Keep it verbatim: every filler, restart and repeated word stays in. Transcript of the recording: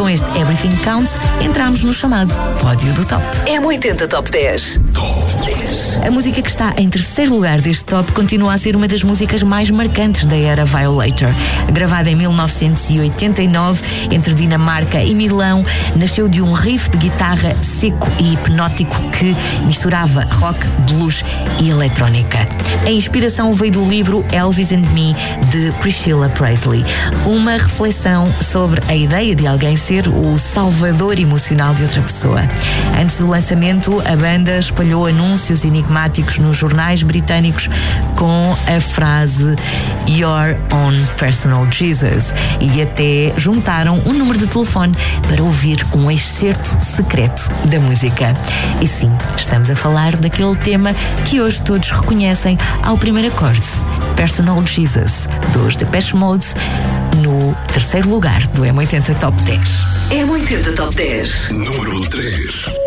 com este Everything Counts, entramos no chamado Pódio do Top. M oitenta Top dez. Top dez. A música que está em terceiro lugar deste top continua a ser uma das músicas mais marcantes da era Violator. Gravada em mil novecentos e oitenta e nove, entre Dinamarca e Milão, nasceu de um riff de guitarra seco e hipnótico que misturava rock, blues e eletrónica. A inspiração veio do livro Elvis and Me, de Priscilla Presley, uma reflexão sobre a ideia de alguém ser o salvador emocional de outra pessoa. Antes do lançamento, a banda espalhou anúncios enigmáticos nos jornais britânicos com a frase Your Own Personal Jesus, e até juntaram um número de telefone para ouvir um excerto secreto da música. E sim, estamos a falar daquele tema que hoje todos reconhecem ao primeiro acorde, Personal Jesus, dos Depeche Mode, no terceiro lugar do M oitenta Top dez. M oitenta Top dez. Número três.